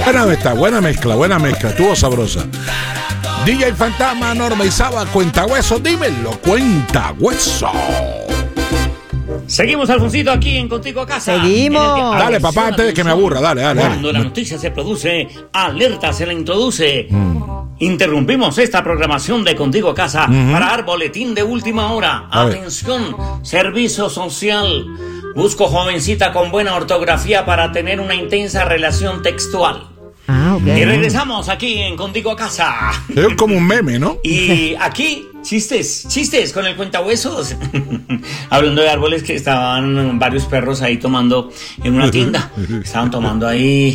Buena mezcla, estuvo sabrosa. DJ Fantasma, Norma y Saba, Cuentahueso, dímelo, Cuentahueso. Seguimos, Alfonsito, aquí en Contigo a Casa. Seguimos. Dale, papá, antes de que me aburra, dale. Cuando la noticia se produce, alerta se la introduce. Interrumpimos esta programación de Contigo a Casa para dar boletín de última hora. Atención, servicio social. Busco jovencita con buena ortografía para tener una intensa relación textual. Okay. Y regresamos aquí en Contigo a Casa. Es como un meme, ¿no? Y aquí, chistes con el Cuentahuesos. Hablando de árboles, que estaban varios perros ahí tomando en una tienda. Estaban tomando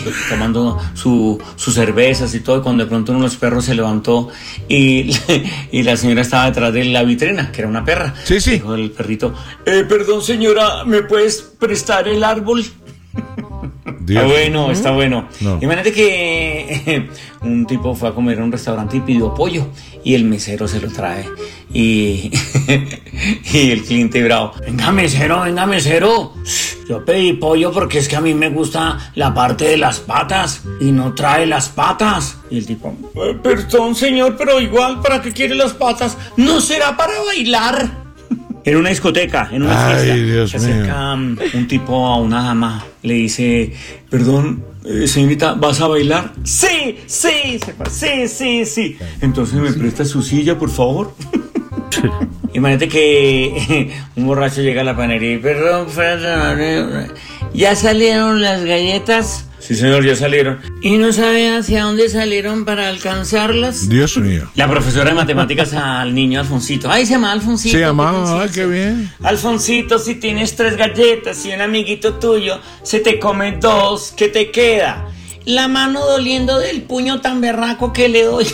sus cervezas y todo. Y cuando de pronto uno de los perros se levantó y la señora estaba detrás de la vitrina, que era una perra. Sí. Dijo el perrito: perdón, señora, ¿me puedes prestar el árbol? Está bueno. No. Imagínate que un tipo fue a comer a un restaurante y pidió pollo y el mesero se lo trae y el cliente bravo: venga mesero, yo pedí pollo porque es que a mí me gusta la parte de las patas y no trae las patas. Y el tipo: perdón señor, pero igual, ¿para qué quiere las patas? ¿No será para bailar? En una discoteca, en una fiesta, Dios se acerca un tipo a una dama, le dice: perdón, señorita, ¿vas a bailar? Sí. Entonces, ¿me presta su silla, por favor? Imagínate que un borracho llega a la panadería y: perdón, ¿ya salieron las galletas? Sí, señor, ya salieron. ¿Y no sabe hacia dónde salieron para alcanzarlas? Dios mío. La profesora de matemáticas al niño Alfonsito. Ay, se llama Alfonsito. Se llama, qué bien. Alfonsito, si tienes 3 galletas y un amiguito tuyo se te come 2, ¿qué te queda? La mano doliendo del puño tan berraco que le doy.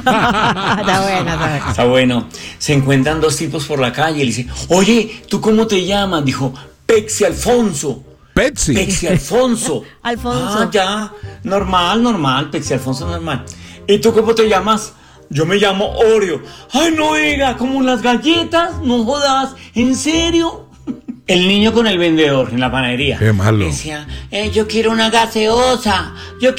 Está bueno. Se encuentran 2 tipos por la calle y le dice: oye, ¿tú cómo te llamas? Dijo: Pepsi Alfonso. Pepsi Alfonso. Alfonso. Ah, ya. Normal. Pepsi Alfonso normal. ¿Y tú cómo te llamas? Yo me llamo Oreo. Ay, no diga, como las galletas. No jodas. ¿En serio? El niño con el vendedor en la panadería. Qué malo. Decía: yo quiero una gaseosa.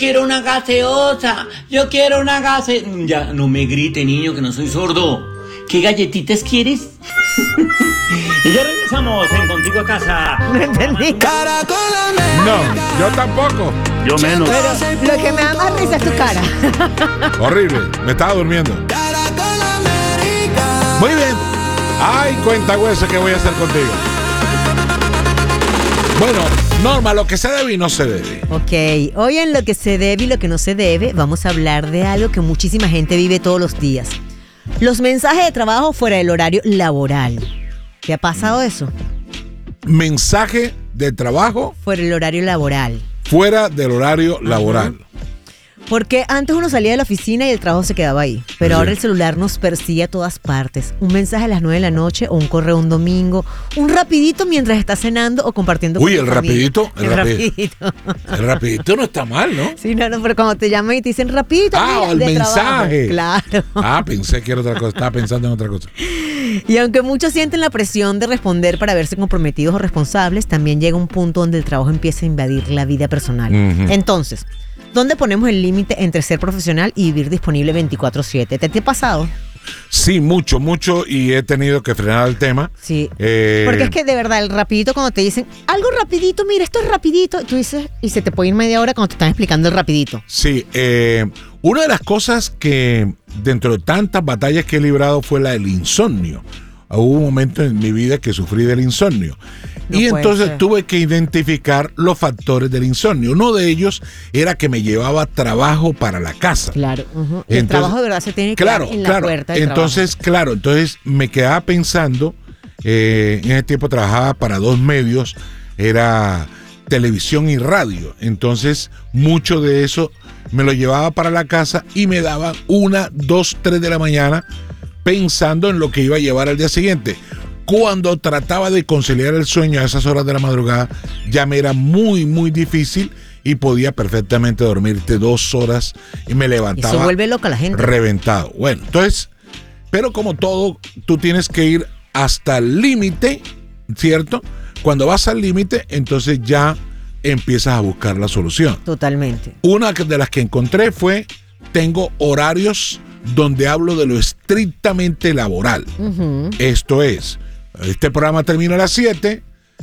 Ya, no me grite, niño, que no soy sordo. ¿Qué galletitas quieres? Y ya regresamos en Contigo a Casa. No entendí. No, yo tampoco. Yo menos. Pero lo que me da más risa es tu cara. Horrible, me estaba durmiendo. Muy bien. Ay, Cuentahueso, ¿qué voy a hacer contigo? Bueno, Norma, lo que se debe y no se debe. Ok, hoy en lo que se debe y lo que no se debe, vamos a hablar de algo que muchísima gente vive todos los días: los mensajes de trabajo fuera del horario laboral. ¿Te ha pasado eso? Mensaje de trabajo fuera del horario laboral. Fuera del horario laboral. Porque antes uno salía de la oficina y el trabajo se quedaba ahí. Pero ahora el celular nos persigue a todas partes. Un mensaje a las 9 de la noche o un correo un domingo. Un rapidito mientras estás cenando o compartiendo con tu familia. Rapidito. El rapidito. El rapidito no está mal, ¿no? Sí, no, pero cuando te llaman y te dicen rapidito. Ah, el mensaje. Claro. Pensé que era otra cosa. Estaba pensando en otra cosa. Y aunque muchos sienten la presión de responder para verse comprometidos o responsables, también llega un punto donde el trabajo empieza a invadir la vida personal. Entonces, ¿dónde ponemos el límite entre ser profesional y vivir disponible 24/7? ¿Te ha pasado? Sí, mucho, y he tenido que frenar el tema. Sí, porque es que de verdad, el rapidito, cuando te dicen algo rapidito, mira, esto es rapidito, tú dices, y se te puede ir media hora cuando te están explicando el rapidito. Sí, una de las cosas que dentro de tantas batallas que he librado fue la del insomnio. Hubo un momento en mi vida que sufrí del insomnio. Y entonces tuve que identificar los factores del insomnio. Uno de ellos era que me llevaba trabajo para la casa. Claro. El trabajo de verdad se tiene que dar en la puerta del entonces, trabajo. Entonces me quedaba pensando, en ese tiempo trabajaba para 2 medios, era televisión y radio. Entonces, mucho de eso me lo llevaba para la casa y me daba 1, 2, 3 de la mañana pensando en lo que iba a llevar al día siguiente. Cuando trataba de conciliar el sueño a esas horas de la madrugada, ya me era muy, muy difícil y podía perfectamente dormirte 2 horas y me levantaba. Eso vuelve loca a la gente. Reventado. Bueno, entonces, pero como todo, tú tienes que ir hasta el límite, ¿cierto? Cuando vas al límite, entonces ya empiezas a buscar la solución. Totalmente. Una de las que encontré fue, tengo horarios donde hablo de lo estrictamente laboral. Esto es, este programa termina a las 7,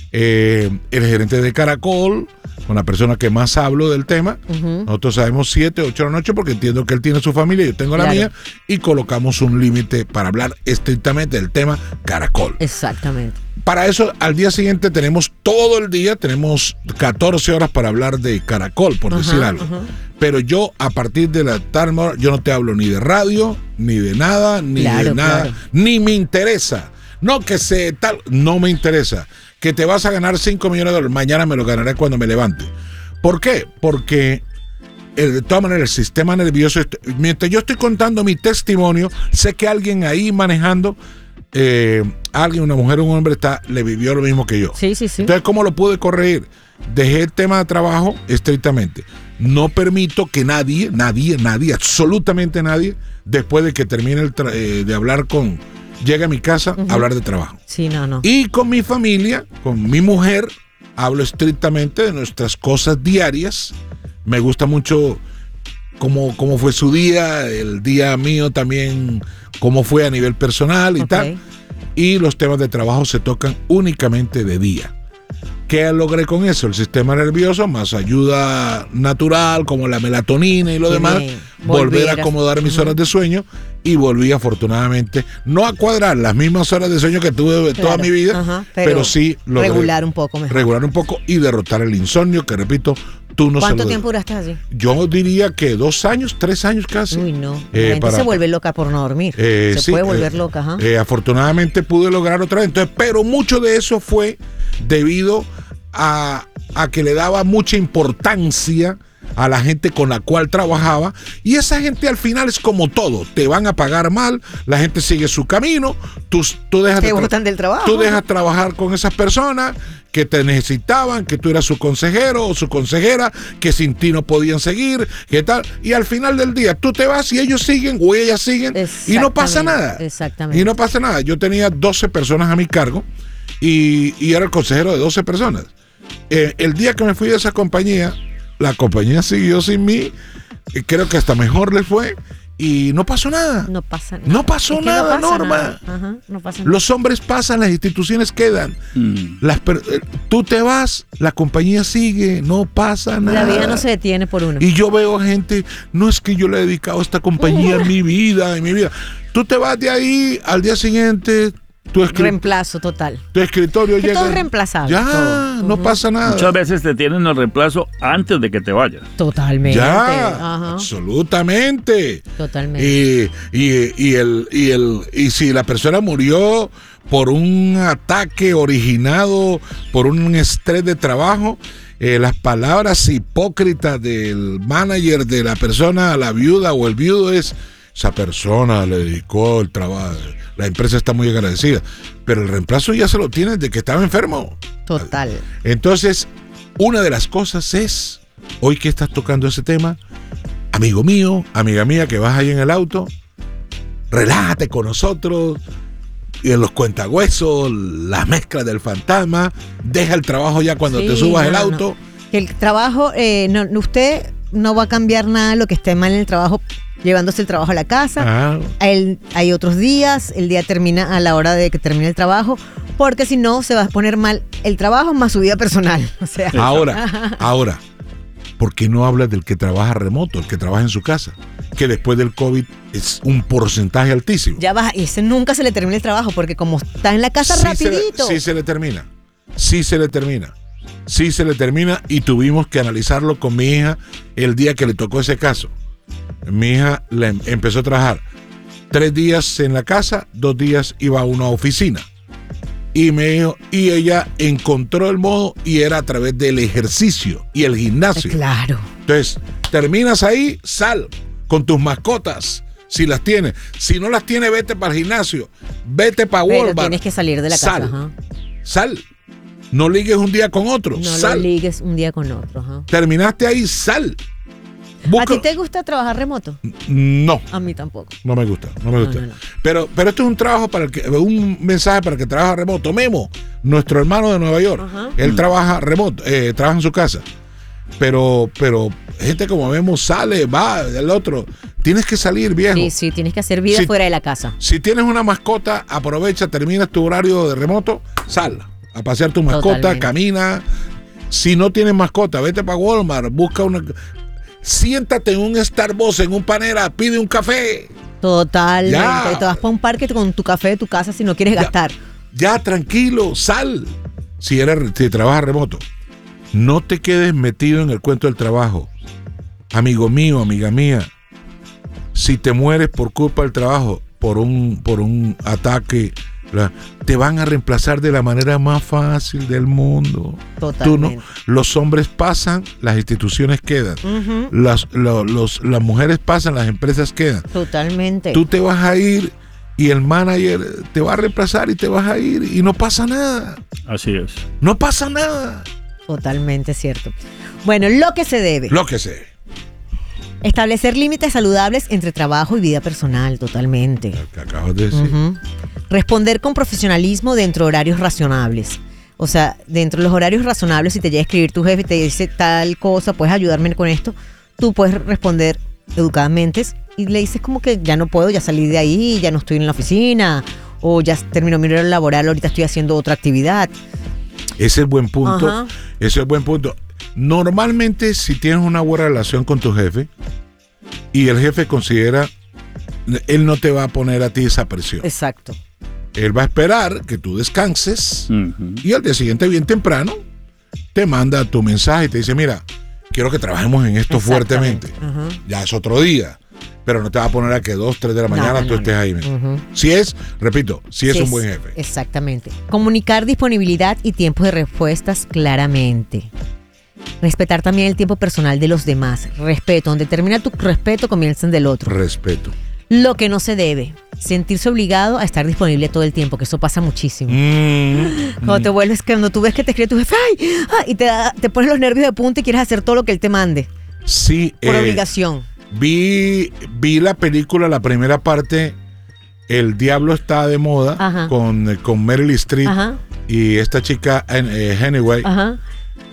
el gerente de Caracol, con la persona que más hablo del tema, nosotros sabemos 7, 8 de la noche porque entiendo que él tiene su familia, yo tengo la mía, y colocamos un límite para hablar estrictamente del tema Caracol. Exactamente. Para eso, al día siguiente tenemos todo el día, tenemos 14 horas para hablar de Caracol, por decir algo. Pero yo, a partir de la tarde, yo no te hablo ni de radio, ni de nada, ni de nada, ni me interesa. No que se tal, no me interesa. Que te vas a ganar $5 millones, mañana me lo ganaré cuando me levante. ¿Por qué? Porque de todas maneras el sistema nervioso, mientras yo estoy contando mi testimonio, sé que alguien ahí manejando, alguien, una mujer o un hombre le vivió lo mismo que yo. Sí. Entonces, ¿cómo lo pude corregir? Dejé el tema de trabajo estrictamente. No permito que nadie, absolutamente nadie, después de que termine de hablar llegue a mi casa a hablar de trabajo. Sí, no. Y con mi familia, con mi mujer, hablo estrictamente de nuestras cosas diarias. Me gusta mucho cómo fue su día, el día mío también, cómo fue a nivel personal y tal. Y los temas de trabajo se tocan únicamente de día. ¿Qué logré con eso? El sistema nervioso, más ayuda natural como la melatonina y lo demás, volver a acomodar mis horas de sueño, y volví afortunadamente, no a cuadrar las mismas horas de sueño que tuve toda mi vida, pero sí logré regular un poco mejor. Regular un poco y derrotar el insomnio, que repito, tú no sabes. ¿Cuánto tiempo duraste allí? Yo diría que 2 años, 3 años casi. Uy, no. La gente se vuelve loca por no dormir. Se puede volver loca. Afortunadamente pude lograr otra vez. Entonces, pero mucho de eso fue debido a que le daba mucha importancia a la gente con la cual trabajaba, y esa gente al final es como todo, te van a pagar mal, la gente sigue su camino, tú dejas te botan del trabajo. Tú dejas trabajar con esas personas que te necesitaban, que tú eras su consejero o su consejera, que sin ti no podían seguir, que tal, y al final del día tú te vas y ellos siguen o ellas siguen y no pasa nada. Exactamente. Y no pasa nada. Yo tenía 12 personas a mi cargo y era el consejero de 12 personas. El día que me fui de esa compañía, la compañía siguió sin mí, creo que hasta mejor le fue, y no pasó nada. No pasa nada. No pasó nada, Norma. No pasa nada. Los hombres pasan, las instituciones quedan. Tú te vas, la compañía sigue, no pasa nada. La vida no se detiene por uno. Y yo veo a gente, no es que yo le he dedicado a esta compañía en mi vida. Tú te vas de ahí, al día siguiente reemplazo total. Tu escritorio llega. Todo es reemplazable. Ya, todo. No pasa nada. Muchas veces te tienen el reemplazo antes de que te vayas. Totalmente. Ya, absolutamente. Totalmente. Y si la persona murió por un ataque originado por un estrés de trabajo, las palabras hipócritas del manager de la persona a la viuda o el viudo es: esa persona le dedicó el trabajo, la empresa está muy agradecida, pero el reemplazo ya se lo tiene de que estaba enfermo. Total. Entonces, una de las cosas es, hoy que estás tocando ese tema, amigo mío, amiga mía, que vas ahí en el auto, relájate con nosotros, y en los cuentahuesos, las mezclas del fantasma, deja el trabajo ya cuando te subas el auto. Que el trabajo, usted no va a cambiar nada de lo que esté mal en el trabajo, llevándose el trabajo a la casa. Hay otros días, el día termina a la hora de que termine el trabajo, porque si no se va a poner mal el trabajo más su vida personal. O sea. Ahora, ¿por qué no hablas del que trabaja remoto, el que trabaja en su casa? Que después del COVID es un porcentaje altísimo. Ya va, ese nunca se le termina el trabajo, porque como está en la casa rapidito. Sí se le termina y tuvimos que analizarlo con mi hija el día que le tocó ese caso. Mi hija empezó a trabajar 3 días en la casa, 2 días iba a una oficina. Y ella encontró el modo, y era a través del ejercicio y el gimnasio. Claro. Entonces, terminas ahí, sal con tus mascotas, si las tienes. Si no las tienes, vete para el gimnasio, vete para Walmart. Pero tienes que salir de la casa. Sal. No ligues un día con otro. No lo ligues un día con otro. Terminaste ahí, sal. ¿A ti te gusta trabajar remoto? No. A mí tampoco. No me gusta. No. Pero esto es un trabajo un mensaje para el que trabaja remoto. Memo, nuestro hermano de Nueva York, él trabaja remoto, trabaja en su casa. Pero gente como Memo sale, va, el otro. Tienes que salir, viejo. Sí, tienes que hacer vida fuera de la casa. Si tienes una mascota, aprovecha, terminas tu horario de remoto, sal a pasear tu mascota, Totalmente. Camina. Si no tienes mascota, vete para Walmart, busca siéntate en un Starbucks, en un Panera, pide un café. Totalmente. Ya. Te vas para un parque con tu café de tu casa si no quieres gastar. Ya, tranquilo, sal. Si trabajas remoto, no te quedes metido en el cuento del trabajo. Amigo mío, amiga mía, si te mueres por culpa del trabajo, por un ataque, te van a reemplazar de la manera más fácil del mundo. Totalmente. Los hombres pasan, las instituciones quedan. Las mujeres pasan, las empresas quedan. Totalmente. Tú te vas a ir y el manager te va a reemplazar y te vas a ir y no pasa nada. Así es. No pasa nada. Totalmente cierto. Bueno, lo que se debe. Lo que sé. Establecer límites saludables entre trabajo y vida personal, totalmente. Lo que acabas de decir. Responder con profesionalismo dentro de horarios razonables. O sea, dentro de los horarios razonables, si te llega a escribir tu jefe y te dice tal cosa, puedes ayudarme con esto, tú puedes responder educadamente y le dices como que ya no puedo, ya salí de ahí, ya no estoy en la oficina, o ya terminó mi horario laboral, ahorita estoy haciendo otra actividad. Ese es buen punto. Ajá. Ese es buen punto. Normalmente, si tienes una buena relación con tu jefe y el jefe considera, él no te va a poner a ti esa presión. Exacto. Él va a esperar que tú descanses y al día siguiente, bien temprano, te manda tu mensaje y te dice, mira, quiero que trabajemos en esto fuertemente. Ya es otro día, pero no te va a poner a que 2, 3 de la mañana tú estés ahí mismo. Si es, repito, si es un buen jefe. Exactamente. Comunicar disponibilidad y tiempos de respuestas claramente. Respetar también el tiempo personal de los demás. Respeto. Donde termina tu respeto, comienza el del otro. Respeto. Lo que no se debe. Sentirse obligado a estar disponible todo el tiempo, que eso pasa muchísimo. Cuando tú ves que te escribe tu jefe, y te pones los nervios de punta y quieres hacer todo lo que él te mande. Sí. Por obligación. Vi la película, la primera parte, El Diablo está de moda, con Meryl Streep y esta chica Hemingway.